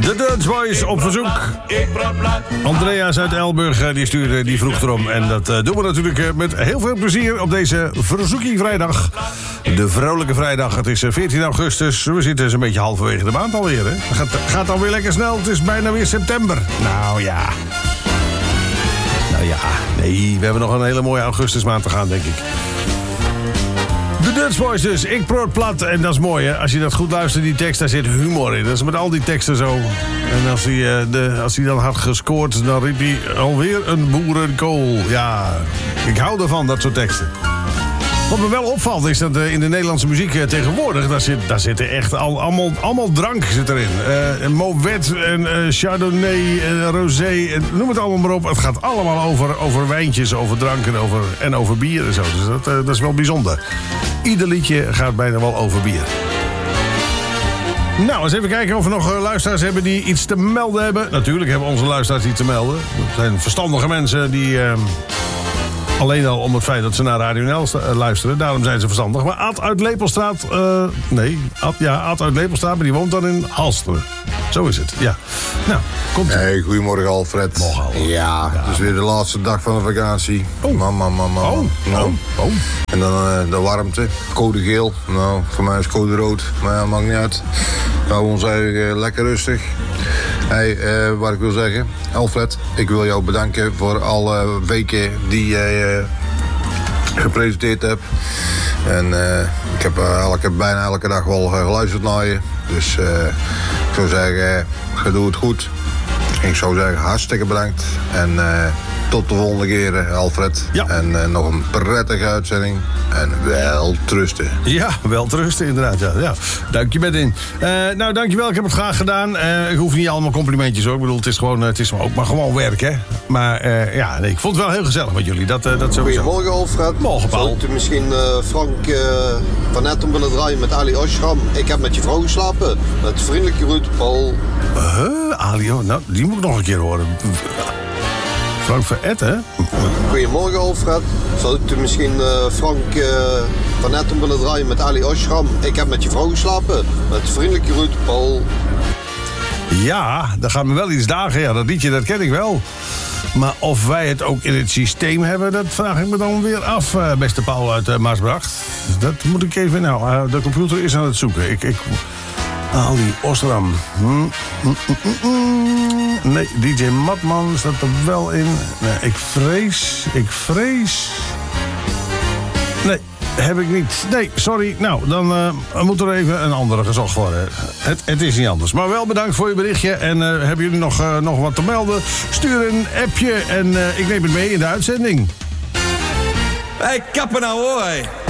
De Dutch Boys op verzoek. Andreas uit Elburg die vroeg erom. En dat doen we natuurlijk met heel veel plezier op deze verzoeking vrijdag. De vrolijke vrijdag. Het is 14 augustus. We zitten eens een beetje halverwege de maand alweer. Hè? Het gaat alweer lekker snel. Het is bijna weer september. Nou ja, nee, we hebben nog een hele mooie augustusmaand te gaan, denk ik. De Dutch Boys dus, ik proot plat. En dat is mooi, hè. Als je dat goed luistert, die tekst, daar zit humor in. Dat is met al die teksten zo. En als hij dan had gescoord, dan riep hij alweer een boerenkool. Ja, ik hou ervan, dat soort teksten. Wat me wel opvalt is dat in de Nederlandse muziek tegenwoordig... daar zitten echt allemaal drank zit erin. Moet en Chardonnay en Rosé. En noem het allemaal maar op. Het gaat allemaal over wijntjes, over drank en over bier en zo. Dus dat is wel bijzonder. Ieder liedje gaat bijna wel over bier. Nou, eens even kijken of we nog luisteraars hebben die iets te melden hebben. Natuurlijk hebben onze luisteraars iets te melden. Het zijn verstandige mensen die... Alleen al om het feit dat ze naar Radio NL luisteren. Daarom zijn ze verstandig. Maar Ad uit Lepelstraat... Ad uit Lepelstraat, maar die woont dan in Halsteren. Zo is het, ja. Nou, komt Hey, goedemorgen Alfred. Morgen, Alfred. Ja, het is weer de laatste dag van de vakantie. Man. En dan de warmte. Code geel. Nou, voor mij is code rood. Maar ja, maakt niet uit. We houden ons eigenlijk lekker rustig. Hey, wat ik wil zeggen, Alfred, ik wil jou bedanken voor alle weken die jij gepresenteerd hebt. En ik heb bijna elke dag wel geluisterd naar je. Dus ik zou zeggen, je doet het goed. Ik zou zeggen, hartstikke bedankt. En tot de volgende keer, Alfred. Ja. En nog een prettige uitzending. En wel trusten. Ja, wel trusten inderdaad. Ja. Dank je Bedin. Nou, dankjewel. Ik heb het graag gedaan. Ik hoef niet allemaal complimentjes hoor. Ik bedoel, het is ook maar gewoon werk, hè. Maar ik vond het wel heel gezellig met jullie. Dat sowieso. Goedemorgen, Alfred. Morgen, Paul. Zou u misschien Frank van Etten willen draaien met Ali Oshram? Ik heb met je vrouw geslapen. Met vriendelijke groet, Paul. Ali, nou, die moet ik nog een keer horen. Frank van Etten? Goedemorgen, Alfred. Zou u misschien Frank van Etten willen draaien met Ali Oshram? Ik heb met je vrouw geslapen. Met vriendelijke groet, Paul. Ja, dat gaat me wel iets dagen. Ja, dat liedje, dat ken ik wel. Maar of wij het ook in het systeem hebben, dat vraag ik me dan weer af, beste Paul uit Maasbracht. Dat moet ik even... Nou, de computer is aan het zoeken. Ali Osram. Nee, DJ Matman staat er wel in. Nee, ik vrees... Nee, heb ik niet. Nee, sorry. Nou, dan moet er even een andere gezocht worden. Het is niet anders. Maar wel bedankt voor je berichtje. En hebben jullie nog wat te melden? Stuur een appje en ik neem het mee in de uitzending. Hey, kappen nou hoor.